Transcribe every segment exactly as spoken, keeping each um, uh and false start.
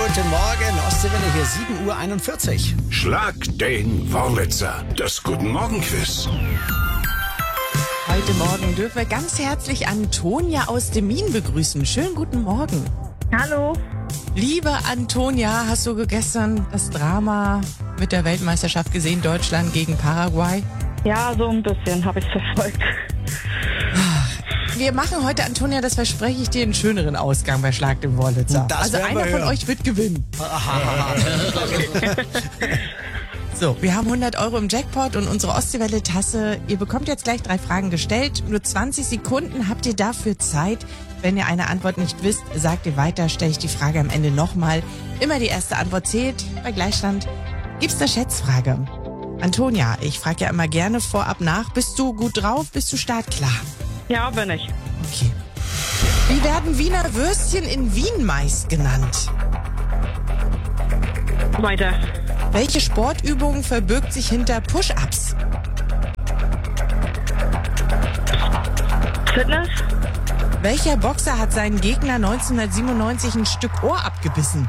Guten Morgen, Ostseewelle hier, sieben Uhr einundvierzig. Schlag den Wurlitzer, das Guten Morgen Quiz. Heute Morgen dürfen wir ganz herzlich Antonia aus Demmin begrüßen. Schönen guten Morgen. Hallo. Liebe Antonia, hast du gestern das Drama mit der Weltmeisterschaft gesehen, Deutschland gegen Paraguay? Ja, so ein bisschen habe ich verfolgt. Wir machen heute, Antonia, das verspreche ich dir, einen schöneren Ausgang bei Schlag den Wurlitzer. Das Also werden wir einer von hören. euch wird gewinnen. So, wir haben hundert Euro im Jackpot und unsere Ostseewelle-Tasse. Ihr bekommt jetzt gleich drei Fragen gestellt. Nur zwanzig Sekunden habt ihr dafür Zeit. Wenn ihr eine Antwort nicht wisst, sagt ihr weiter, stelle ich die Frage am Ende nochmal. Immer die erste Antwort zählt. Bei Gleichstand gibt's eine Schätzfrage. Antonia, ich frage ja immer gerne vorab nach. Bist du gut drauf? Bist du startklar? Ja, bin ich. Okay. Wie werden Wiener Würstchen in Wien meist genannt? Weiter. Welche Sportübung verbirgt sich hinter Push-Ups? Fitness? Welcher Boxer hat seinen Gegner neunzehnhundertsiebenundneunzig ein Stück Ohr abgebissen?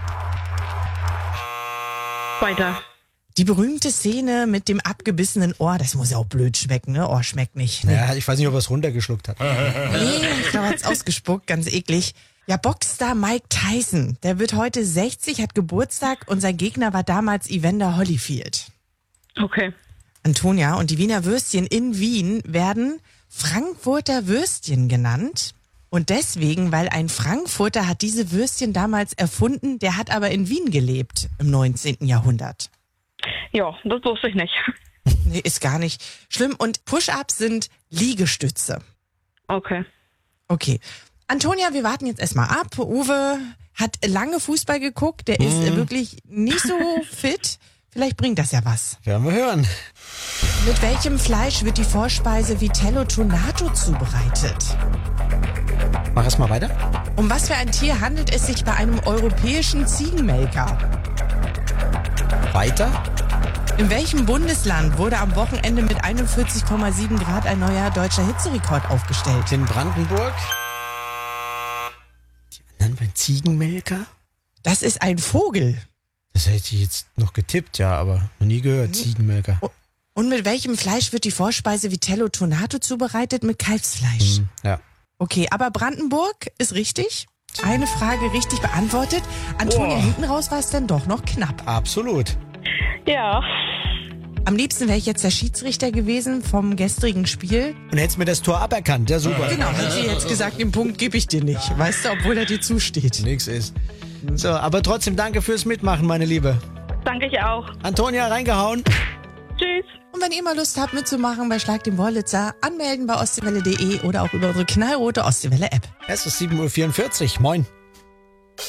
Weiter. Die berühmte Szene mit dem abgebissenen Ohr, das muss ja auch blöd schmecken, ne? Ohr schmeckt nicht. Nee, Ja, ich weiß nicht, ob er es runtergeschluckt hat. nee ich glaube, er hat's ausgespuckt, ganz eklig. Ja, Boxstar Mike Tyson, der wird heute sechzig, hat Geburtstag und sein Gegner war damals Evander Holyfield. Okay. Antonia, und die Wiener Würstchen in Wien werden Frankfurter Würstchen genannt. Und deswegen, weil ein Frankfurter hat diese Würstchen damals erfunden, der hat aber in Wien gelebt im neunzehnten Jahrhundert. Ja, das wusste ich nicht. Nee, ist gar nicht schlimm. Und Push-Ups sind Liegestütze. Okay. Okay. Antonia, wir warten jetzt erstmal ab. Uwe hat lange Fußball geguckt, der ist äh, wirklich nicht so fit. Vielleicht bringt das ja was. Werden wir hören. Mit welchem Fleisch wird die Vorspeise Vitello Tonato zubereitet? Mach erst mal weiter. Um was für ein Tier handelt es sich bei einem europäischen Ziegenmelker? Weiter. In welchem Bundesland wurde am Wochenende mit einundvierzig Komma sieben Grad ein neuer deutscher Hitzerekord aufgestellt? In Brandenburg. Die anderen beim Ziegenmelker? Das ist ein Vogel. Das hätte ich jetzt noch getippt, ja, aber noch nie gehört, Ziegenmelker. Und mit welchem Fleisch wird die Vorspeise Vitello Tonato zubereitet? Mit Kalbsfleisch. Hm, ja. Okay, aber Brandenburg ist richtig. Eine Frage richtig beantwortet. Antonia, Oh. hinten raus war es dann doch noch knapp. Absolut. Ja. Am liebsten wäre ich jetzt der Schiedsrichter gewesen vom gestrigen Spiel. Und hättest mir das Tor aberkannt, ja super. Genau, hätte ich jetzt gesagt, den Punkt gebe ich dir nicht. Weißt du, obwohl er dir zusteht. Nix ist. So, aber trotzdem danke fürs Mitmachen, meine Liebe. Danke ich auch. Antonia, reingehauen. Tschüss. Und wenn ihr mal Lust habt mitzumachen bei Schlag den Wurlitzer, anmelden bei ostseewelle punkt de oder auch über unsere knallrote Ostseewelle-App. Es ist sieben Uhr vierundvierzig. Moin.